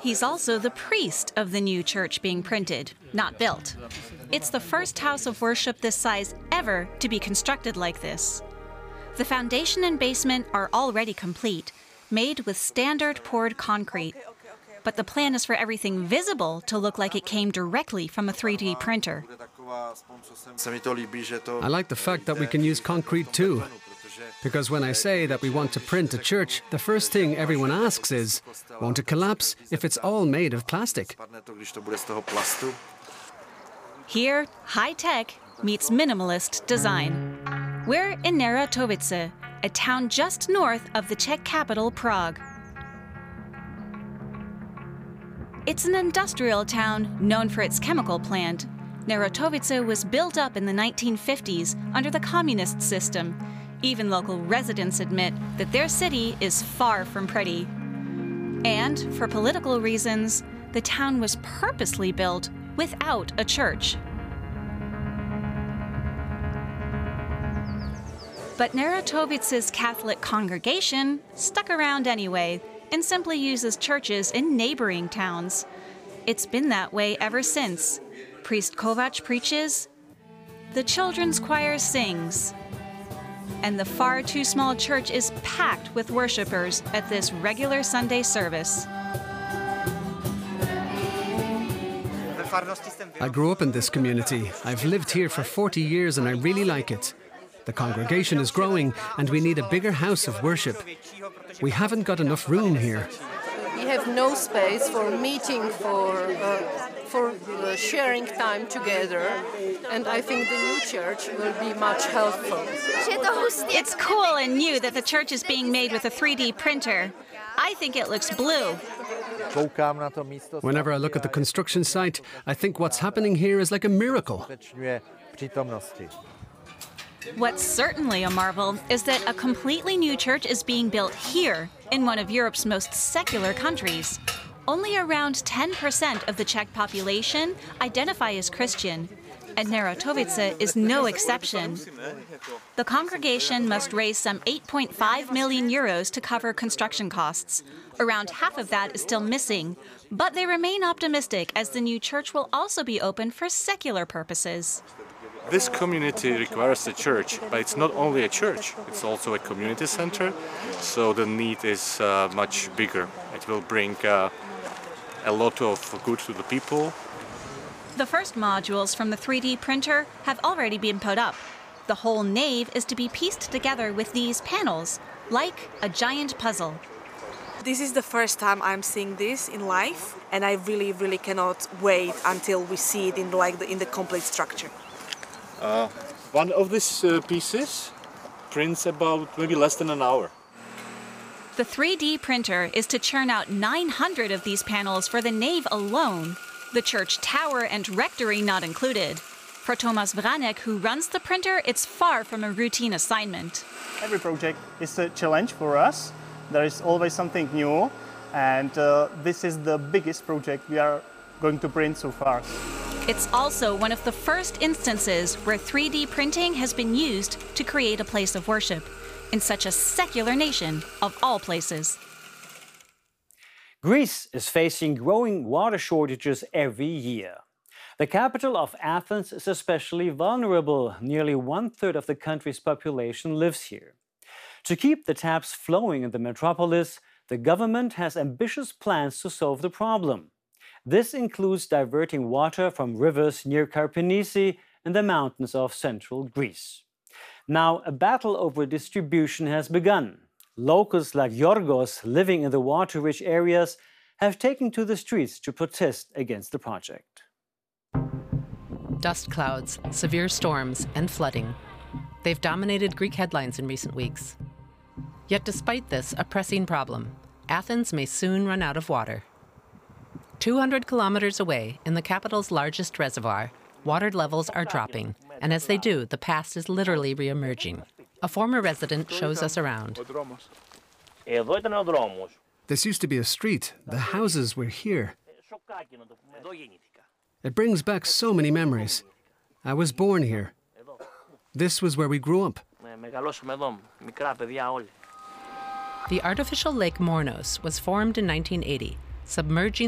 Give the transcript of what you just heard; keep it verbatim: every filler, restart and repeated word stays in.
He's also the priest of the new church being printed, not built. It's the first house of worship this size ever to be constructed like this. The foundation and basement are already complete, made with standard poured concrete. But the plan is for everything visible to look like it came directly from a three D printer. I like the fact that we can use concrete too. Because when I say that we want to print a church, the first thing everyone asks is, won't it collapse if it's all made of plastic? Here, high-tech meets minimalist design. We're in Neratovice, a town just north of the Czech capital, Prague. It's an industrial town known for its chemical plant. Neratovice was built up in the nineteen fifties under the communist system. Even local residents admit that their city is far from pretty. And for political reasons, the town was purposely built without a church. But Neratovice's Catholic congregation stuck around anyway and simply uses churches in neighboring towns. It's been that way ever since. Priest Kovac preaches, the children's choir sings, and the far too small church is packed with worshipers at this regular Sunday service. I grew up in this community. I've lived here for forty years and I really like it. The congregation is growing and we need a bigger house of worship. We haven't got enough room here. We have no space for meeting, for, uh, for uh, sharing time together, and I think the new church will be much helpful. It's cool and new that the church is being made with a three D printer. I think it looks blue. Whenever I look at the construction site, I think what's happening here is like a miracle. What's certainly a marvel is that a completely new church is being built here, in one of Europe's most secular countries. Only around ten percent of the Czech population identify as Christian, and Neratovice is no exception. The congregation must raise some eight point five million euros to cover construction costs. Around half of that is still missing, but they remain optimistic as the new church will also be open for secular purposes. This community requires a church, but it's not only a church, it's also a community center, so the need is uh, much bigger. It will bring uh, a lot of good to the people. The first modules from the three D printer have already been put up. The whole nave is to be pieced together with these panels, like a giant puzzle. This is the first time I'm seeing this in life, and I really, really cannot wait until we see it in, like, the, in the complete structure. Uh, one of these uh, pieces prints about maybe less than an hour. The three D printer is to churn out nine hundred of these panels for the nave alone, the church tower and rectory not included. For Tomas Vranek, who runs the printer, it's far from a routine assignment. Every project is a challenge for us. There is always something new, and uh, this is the biggest project we are going to print so far. It's also one of the first instances where three D printing has been used to create a place of worship in such a secular nation of all places. Greece is facing growing water shortages every year. The capital of Athens is especially vulnerable. Nearly one-third of the country's population lives here. To keep the taps flowing in the metropolis, the government has ambitious plans to solve the problem. This includes diverting water from rivers near Karpenisi in the mountains of central Greece. Now, a battle over distribution has begun. Locals like Yorgos living in the water-rich areas have taken to the streets to protest against the project. Dust clouds, severe storms, and flooding. They've dominated Greek headlines in recent weeks. Yet despite this a pressing problem, Athens may soon run out of water. two hundred kilometers away, in the capital's largest reservoir, water levels are dropping, and as they do, the past is literally re-emerging. A former resident shows us around. This used to be a street. The houses were here. It brings back so many memories. I was born here. This was where we grew up. The artificial Lake Mornos was formed in nineteen eighty, submerging